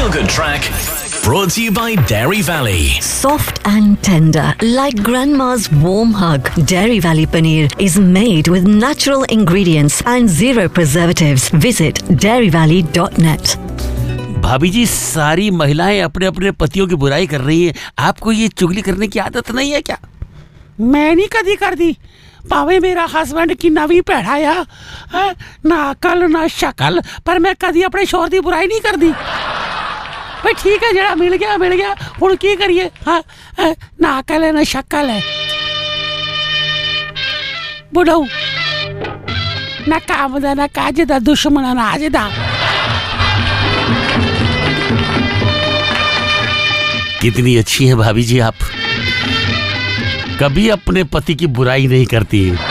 feel good track brought to you by Dairy Valley. Soft and tender, like grandma's warm hug. Dairy Valley paneer is made with natural ingredients and zero preservatives. Visit dairyvalley.net. भाभी जी, सारी महिलाएं अपने अपने पतियों की बुराई कर रही हैं, आपको ये चुगली करने की आदत नहीं है क्या? मैं नहीं कदी कर दी, भावे मेरा हस्बैंड की नवी पैड़ा आ ना अकल ना शकल, पर मैं कदी अपने शोर की बुराई नहीं कर दी। भाई ठीक है, जरा मिल गया हुण की करिए। हाँ, ना अकल है ना शकल है, बुढ़ऊ ना काम दा ना काज दा, दुश्मन अनाज दा। कितनी अच्छी है भाभी जी आप, कभी अपने पति की बुराई नहीं करती।